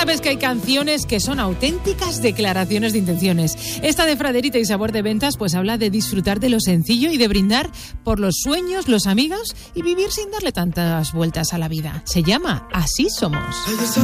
sabes que hay canciones que son auténticas declaraciones de intenciones. Esta de Fraderita y Sabor de Ventas pues habla de disfrutar de lo sencillo y de brindar por los sueños, los amigos y vivir sin darle tantas vueltas a la vida. Se llama Así Somos.